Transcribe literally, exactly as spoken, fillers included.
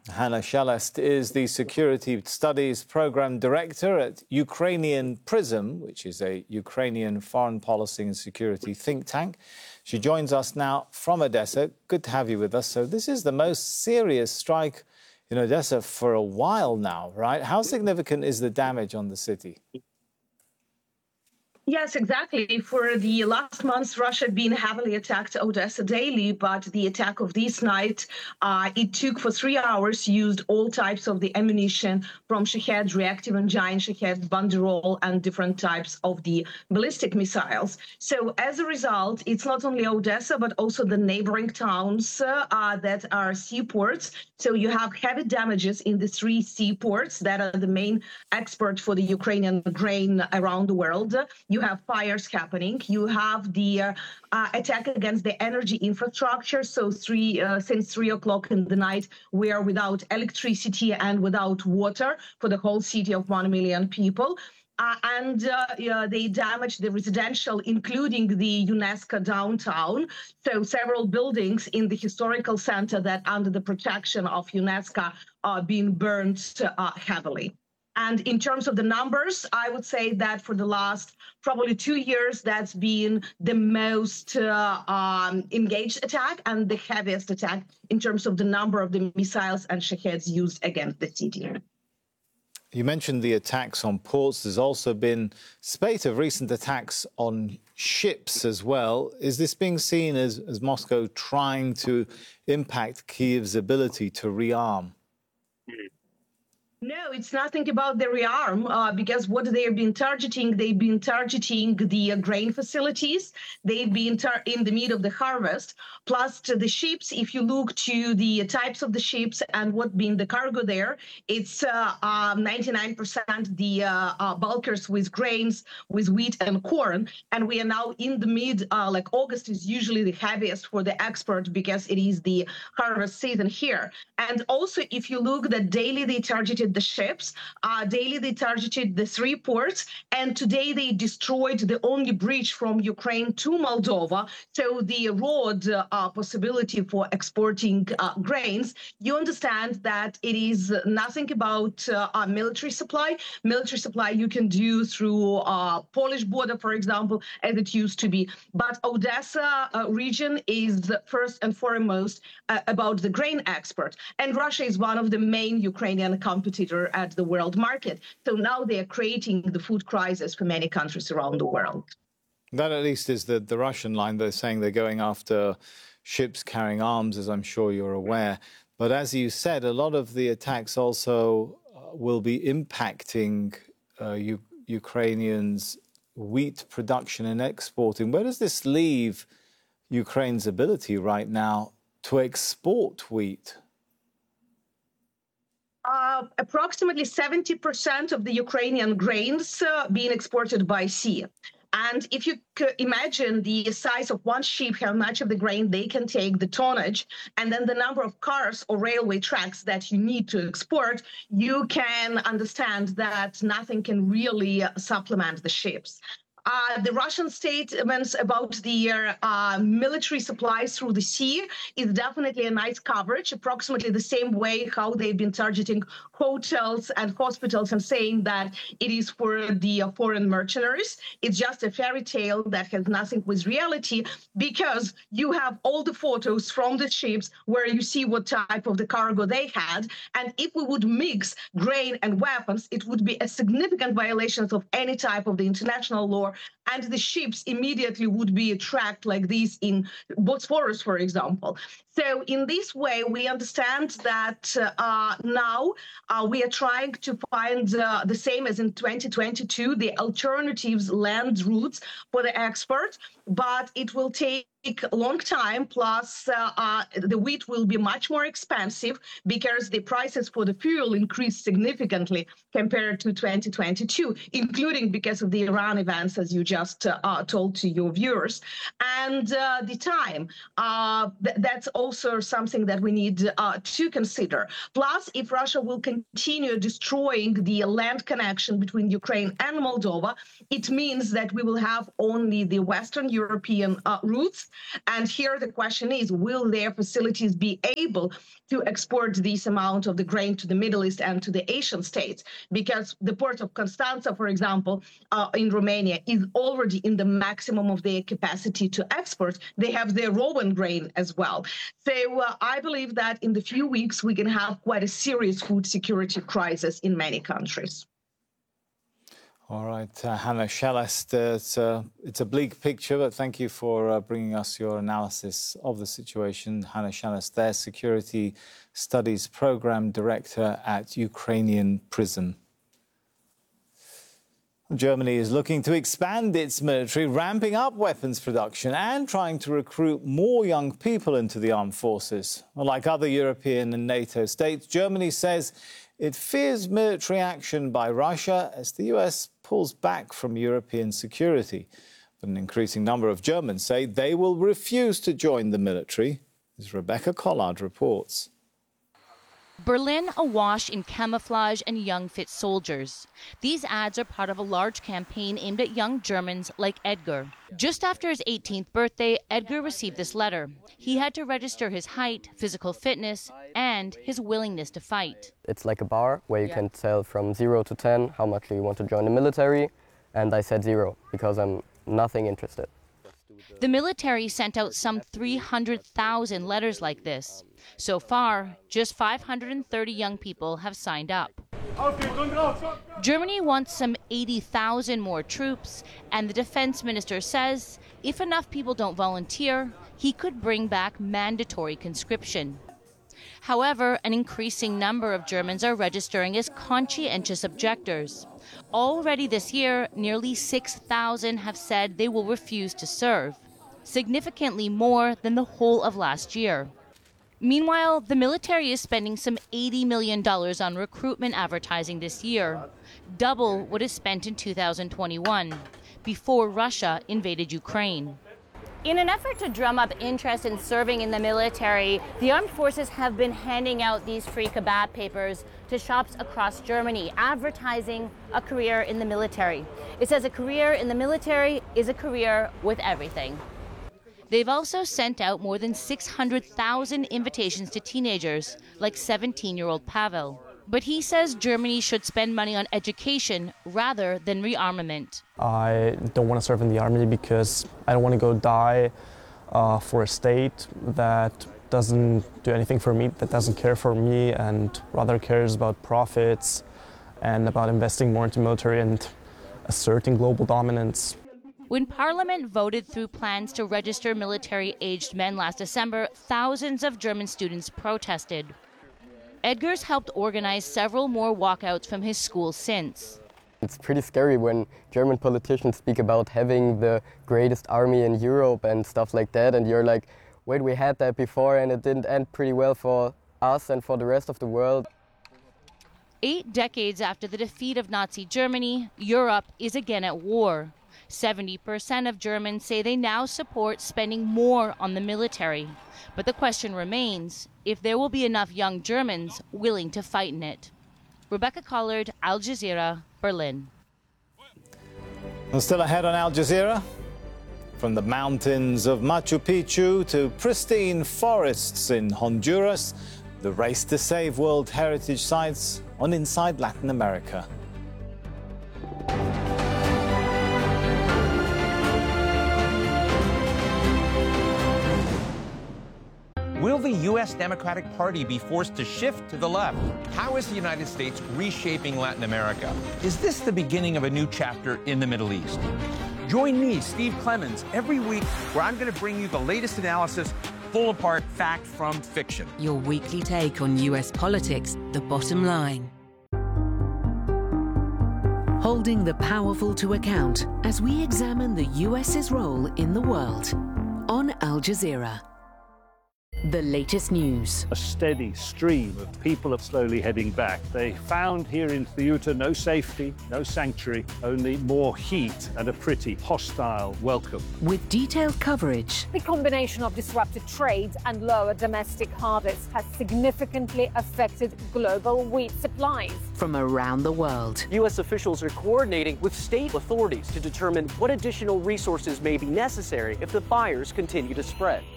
Hanna Shelest is the Security Studies Program Director at Ukrainian PRISM, which is a Ukrainian foreign policy and security think tank. She joins us now from Odessa. Good to have you with us. So this is the most serious strike in Odessa for a while now, right? How significant is the damage on the city? Yes, exactly. For the last months, Russia had been heavily attacked Odessa daily, but the attack of this night, uh, it took for three hours, used all types of the ammunition from Shahed, reactive and giant Shahed, Banderol, and different types of the ballistic missiles. So as a result, it's not only Odessa, but also the neighboring towns uh, uh, that are seaports. So you have heavy damages in the three seaports that are the main export for the Ukrainian grain around the world. You have fires happening. You have the uh, uh, attack against the energy infrastructure. So three uh, since three o'clock in the night, we are without electricity and without water for the whole city of one million people. Uh, and uh, yeah, they damaged the residential, including the UNESCO downtown. So several buildings in the historical center that under the protection of UNESCO are being burned uh, heavily. And in terms of the numbers, I would say that for the last probably two years, that's been the most uh, um, engaged attack and the heaviest attack in terms of the number of the missiles and Shaheds used against the city. You mentioned the attacks on ports. There's also been a spate of recent attacks on ships as well. Is this being seen as, as Moscow trying to impact Kyiv's ability to rearm? No, it's nothing about the rearm, uh, because what they've been targeting, they've been targeting the uh, grain facilities. They've been tar in the mid of the harvest, plus to the ships. If you look to the types of the ships and what being the cargo there, it's ninety-nine percent uh, uh, the uh, uh, bulkers with grains, with wheat and corn. And we are now in the mid, uh, like August is usually the heaviest for the export because it is the harvest season here. And also, if you look that daily they targeted the ships, uh, daily they targeted the three ports, and today they destroyed the only bridge from Ukraine to Moldova, so the road uh, possibility for exporting uh, grains. You understand that it is nothing about uh, our military supply. Military supply you can do through uh, Polish border, for example, as it used to be. But Odessa uh, region is first and foremost uh, about the grain export. And Russia is one of the main Ukrainian competitors at the world market. So now they are creating the food crisis for many countries around the world. That at least is the, the Russian line. They're saying they're going after ships carrying arms, as I'm sure you're aware. But as you said, a lot of the attacks also uh, will be impacting uh, U Ukrainians' wheat production and exporting. Where does this leave Ukraine's ability right now to export wheat? Uh, approximately seventy percent of the Ukrainian grains uh, being exported by sea. And if you could imagine the size of one ship, how much of the grain they can take, the tonnage, and then the number of cars or railway tracks that you need to export, you can understand that nothing can really supplement the ships. Uh, the Russian statements about the uh, military supplies through the sea is definitely a nice coverage, approximately the same way how they've been targeting hotels and hospitals and saying that it is for the uh, foreign mercenaries. It's just a fairy tale that has nothing with reality, because you have all the photos from the ships where you see what type of the cargo they had. And if we would mix grain and weapons, it would be a significant violation of any type of the international law. And the ships immediately would be tracked like this in Bosphorus, for example. So in this way, we understand that uh, now uh, we are trying to find uh, the same as in twenty twenty-two, the alternatives land routes for the export, but it will take a long time, plus uh, uh, the wheat will be much more expensive because the prices for the fuel increased significantly compared to twenty twenty-two, including because of the Iran events, as you just just uh, uh, told to your viewers. And uh, the time, uh, th- that's also something that we need uh, to consider. Plus, if Russia will continue destroying the land connection between Ukraine and Moldova, it means that we will have only the Western European uh, routes. And here the question is, will their facilities be able to export this amount of the grain to the Middle East and to the Asian states? Because the port of Constanța, for example, uh, in Romania is already in the maximum of their capacity to export. They have their Rowan grain as well. So uh, I believe that in the few weeks we can have quite a serious food security crisis in many countries. All right, uh, Hannah Shelest, uh, it's, a, it's a bleak picture, but thank you for uh, bringing us your analysis of the situation. Hannah Shelest there, Security Studies Program Director at Ukrainian Prison. Germany is looking to expand its military, ramping up weapons production and trying to recruit more young people into the armed forces. Like other European and NATO states, Germany says it fears military action by Russia as the U S pulls back from European security. But an increasing number of Germans say they will refuse to join the military, as Rebecca Collard reports. Berlin awash in camouflage and young fit soldiers. These ads are part of a large campaign aimed at young Germans like Edgar. Just after his eighteenth birthday, Edgar received this letter. He had to register his height, physical fitness, and his willingness to fight. It's like a bar where you yeah. can tell from zero to ten how much you want to join the military, and I said zero because I'm nothing interested. The military sent out some three hundred thousand letters like this. So far, just five hundred thirty young people have signed up. Germany wants some eighty thousand more troops, and the defense minister says if enough people don't volunteer, he could bring back mandatory conscription. However, an increasing number of Germans are registering as conscientious objectors. Already this year, nearly six thousand have said they will refuse to serve, significantly more than the whole of last year. Meanwhile, the military is spending some eighty million dollars on recruitment advertising this year, double what is spent in two thousand twenty-one, before Russia invaded Ukraine. In an effort to drum up interest in serving in the military, the armed forces have been handing out these free kebab papers to shops across Germany, advertising a career in the military. It says a career in the military is a career with everything. They've also sent out more than six hundred thousand invitations to teenagers, like seventeen-year-old Pavel. But he says Germany should spend money on education rather than rearmament. I don't want to serve in the army because I don't want to go die uh, for a state that doesn't do anything for me, that doesn't care for me, and rather cares about profits and about investing more into military and asserting global dominance. When Parliament voted through plans to register military-aged men last December, thousands of German students protested. Edgar's helped organize several more walkouts from his school since. It's pretty scary when German politicians speak about having the greatest army in Europe and stuff like that, and you're like, wait, we had that before and it didn't end pretty well for us and for the rest of the world. Eight decades after the defeat of Nazi Germany, Europe is again at war. seventy percent of Germans say they now support spending more on the military. But the question remains if there will be enough young Germans willing to fight in it. Rebecca Collard, Al Jazeera, Berlin. And still ahead on Al Jazeera, from the mountains of Machu Picchu to pristine forests in Honduras, the race to save World Heritage Sites on Inside Latin America. Will the U S Democratic Party be forced to shift to the left? How is the United States reshaping Latin America? Is this the beginning of a new chapter in the Middle East? Join me, Steve Clemons, every week where I'm going to bring you the latest analysis, pull apart fact from fiction. Your weekly take on U S politics, The Bottom Line. Holding the powerful to account as we examine the U S's role in the world on Al Jazeera. the latest news. A steady stream of people are slowly heading back. They found here in Ceuta no safety, no sanctuary, only more heat and a pretty hostile welcome. With detailed coverage. The combination of disrupted trade and lower domestic harvests has significantly affected global wheat supplies. From around the world. U S officials are coordinating with state authorities to determine what additional resources may be necessary if the fires continue to spread.